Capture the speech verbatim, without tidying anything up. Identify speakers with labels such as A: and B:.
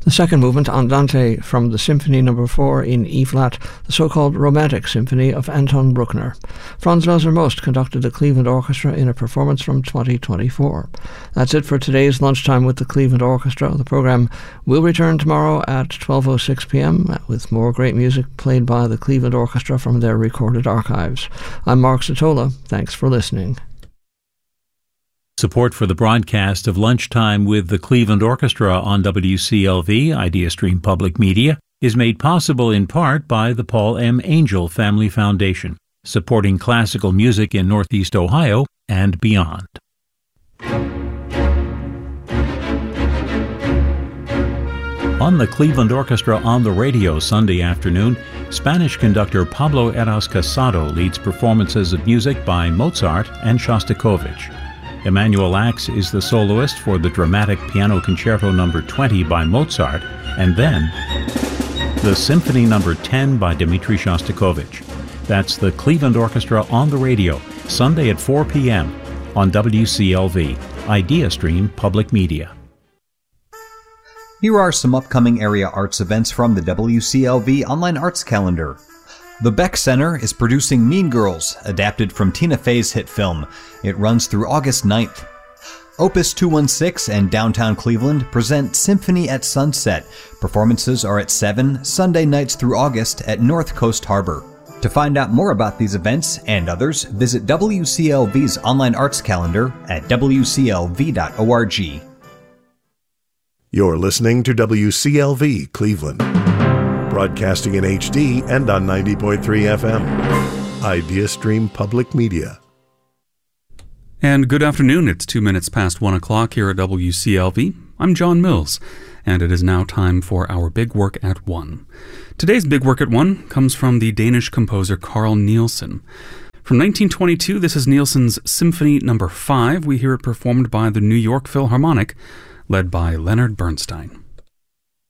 A: The second movement, Andante, from the Symphony Number four in E-flat, the so-called Romantic Symphony of Anton Bruckner. Franz Welser Most conducted the Cleveland Orchestra in a performance from twenty twenty-four. That's it for today's Lunchtime with the Cleveland Orchestra. The programme will return tomorrow at twelve oh six p.m. with more great music played by the Cleveland Orchestra from their recorded archives. I'm Mark Satola. Thanks for listening.
B: Support for the broadcast of Lunchtime with the Cleveland Orchestra on W C L V, IdeaStream Public Media, is made possible in part by the Paul M. Angel Family Foundation, supporting classical music in Northeast Ohio and beyond. On the Cleveland Orchestra on the Radio Sunday afternoon, Spanish conductor Pablo Eras Casado leads performances of music by Mozart and Shostakovich. Emanuel Ax is the soloist for the dramatic Piano Concerto Number twenty by Mozart, and then the Symphony Number ten by Dmitri Shostakovich. That's the Cleveland Orchestra on the Radio, Sunday at four p.m. on W C L V, IdeaStream Public Media.
C: Here are some upcoming area arts events from the W C L V Online Arts Calendar. The Beck Center is producing Mean Girls, adapted from Tina Fey's hit film. It runs through August ninth. Opus two one six and Downtown Cleveland present Symphony at Sunset. Performances are at seven, Sunday nights through August at North Coast Harbor. To find out more about these events and others, visit W C L V's online arts calendar at w c l v dot org.
D: You're listening to W C L V Cleveland, broadcasting in H D and on ninety point three F M. IdeaStream Public Media.
E: And good afternoon. It's two minutes past one o'clock here at W C L V. I'm John Mills, and it is now time for our Big Work at One. Today's Big Work at One comes from the Danish composer Carl Nielsen. From nineteen twenty-two, this is Nielsen's Symphony Number five. We hear it performed by the New York Philharmonic, led by Leonard Bernstein.